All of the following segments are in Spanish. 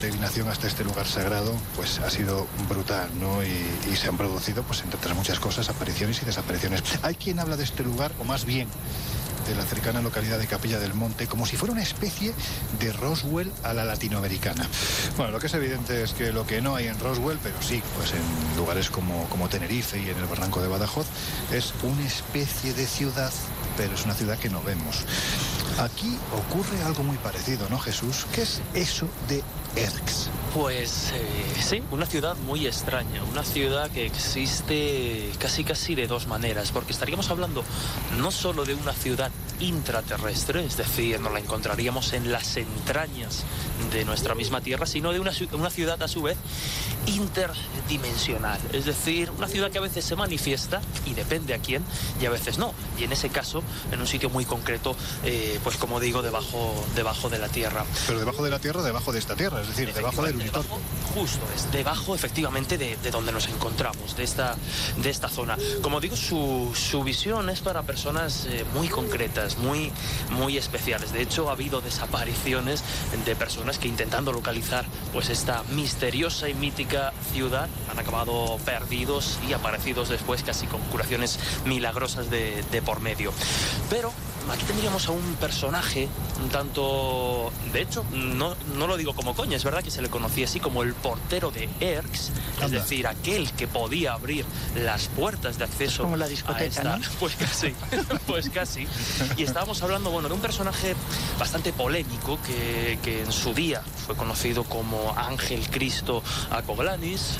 peregrinación hasta este lugar sagrado pues ha sido brutal, ¿no? Y se han producido, pues entre otras muchas cosas, apariciones y desapariciones. Hay quien habla de este lugar, o más bien de la cercana localidad de Capilla del Monte, como si fuera una especie de Roswell a la latinoamericana. Bueno, lo que es evidente es que lo que no hay en Roswell, pero sí, pues en lugares como Tenerife y en el Barranco de Badajoz, es una especie de ciudad, pero es una ciudad que no vemos. Aquí ocurre algo muy parecido, ¿no, Jesús? ¿Qué es eso de Erx? Pues sí, una ciudad muy extraña, una ciudad que existe casi de dos maneras, porque estaríamos hablando no solo de una ciudad intraterrestre, es decir, nos la encontraríamos en las entrañas de nuestra misma Tierra, sino de una ciudad a su vez interdimensional, es decir, una ciudad que a veces se manifiesta y depende a quién y a veces no, y en ese caso en un sitio muy concreto, pues como digo, debajo de la Tierra. Pero debajo de la Tierra, debajo de esta Tierra, es decir, debajo del Unitorco. Justo, es debajo efectivamente de donde nos encontramos, de esta zona. Como digo, su visión es para personas muy concretas, muy especiales. De hecho, ha habido desapariciones de personas que intentando localizar pues esta misteriosa y mítica ciudad han acabado perdidos y aparecidos después casi con curaciones milagrosas de por medio. Pero aquí tendríamos a un personaje un tanto... De hecho, no lo digo como coña, es verdad que se le conocía así como el portero de Erx, es decir, aquel que podía abrir las puertas de acceso como la discoteca, ¿no? Pues casi. Y estábamos hablando, bueno, de un personaje bastante polémico que en su día fue conocido como Ángel Cristo Akoglanis,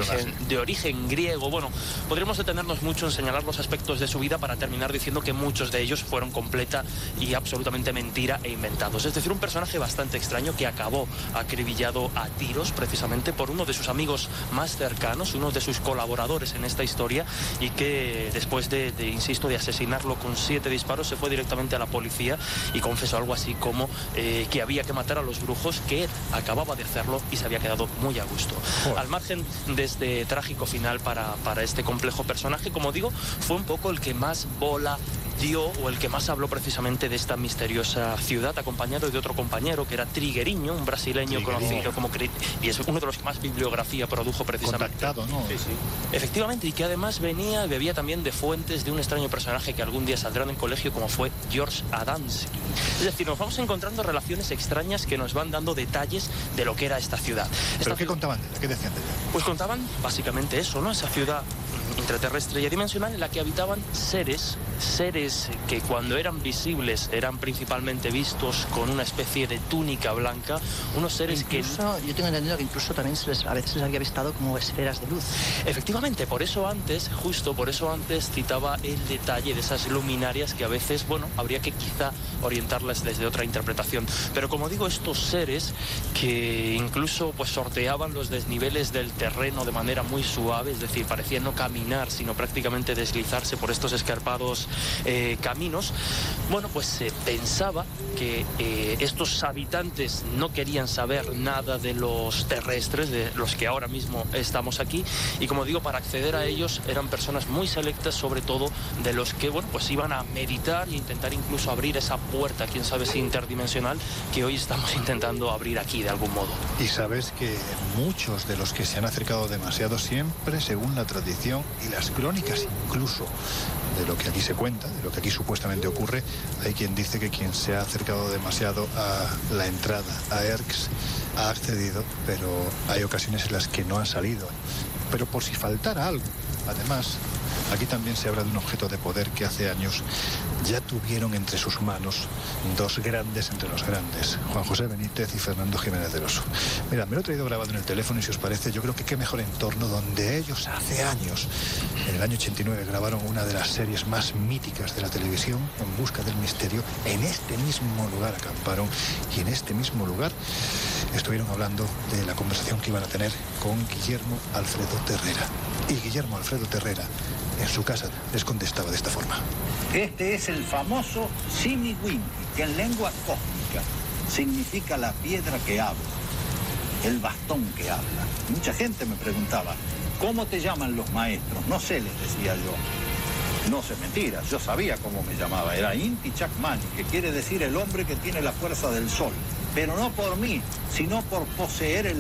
de origen griego. Bueno, podríamos detenernos mucho en señalar los aspectos de su vida para terminar diciendo que muchos de ellos fueron completa y absolutamente mentira e inventados. Es decir, un personaje bastante extraño que acabó acribillado a tiros precisamente por uno de sus amigos más cercanos, uno de sus colaboradores en esta historia, y que después de asesinarlo con 7 disparos se fue directamente a la policía y confesó algo así como que había que matar a los brujos, que él acababa de hacerlo y se había quedado muy a gusto. Al margen de este trágico final para este complejo personaje, como digo, fue un poco el que más bola dio, o el que más habló precisamente de esta misteriosa ciudad, acompañado de otro compañero que era Trigueriño, un brasileño conocido como... Y es uno de los que más bibliografía produjo precisamente. Contactado, ¿no? Sí. Efectivamente, y que además bebía también de fuentes de un extraño personaje que algún día saldrá en el colegio, como fue George Adamski. Es decir, nos vamos encontrando relaciones extrañas que nos van dando detalles de lo que era esta ciudad. ¿Pero qué contaban de ella? ¿Qué decían de ella? Pues contaban básicamente eso, ¿no? Esa ciudad intraterrestre y adimensional en la que habitaban seres que cuando eran visibles eran principalmente vistos con una especie de túnica blanca, unos seres incluso, yo tengo entendido que incluso también a veces les había avistado como esferas de luz. Efectivamente, por eso antes citaba el detalle de esas luminarias que a veces, bueno, habría que quizá orientarlas desde otra interpretación. Pero como digo, estos seres que incluso pues sorteaban los desniveles del terreno de manera muy suave, es decir, parecían no caminar, sino prácticamente deslizarse por estos escarpados caminos. Bueno, pues se pensaba que estos habitantes no querían saber nada de los terrestres, de los que ahora mismo estamos aquí, y como digo, para acceder a ellos eran personas muy selectas, sobre todo de los que, bueno, pues iban a meditar e intentar incluso abrir esa puerta, quién sabe si interdimensional, que hoy estamos intentando abrir aquí de algún modo. Y sabes que muchos de los que se han acercado demasiado, siempre según la tradición y las crónicas incluso de lo que aquí se cuenta, de lo que aquí supuestamente ocurre, hay quien dice que quien se ha acercado demasiado a la entrada a Erx ha accedido, pero hay ocasiones en las que no ha salido. Pero por si faltara algo, además, aquí también se habla de un objeto de poder que hace años ya tuvieron entre sus manos dos grandes entre los grandes, Juan José Benítez y Fernando Jiménez del Oso. Mira, me lo he traído grabado en el teléfono y si os parece, yo creo que qué mejor entorno donde ellos hace años, en el año 89, grabaron una de las series más míticas de la televisión, En busca del misterio. En este mismo lugar acamparon y en este mismo lugar estuvieron hablando de la conversación que iban a tener con Guillermo Alfredo Terrera. Y Guillermo Alfredo Terrera en su casa les contestaba de esta forma. Este es el famoso Simiwinki, que en lengua cósmica significa la piedra que habla, el bastón que habla. Mucha gente me preguntaba, ¿cómo te llaman los maestros? No sé, les decía yo. No sé mentiras, yo sabía cómo me llamaba. Era Inti Chakmani, que quiere decir el hombre que tiene la fuerza del sol. Pero no por mí, sino por poseer el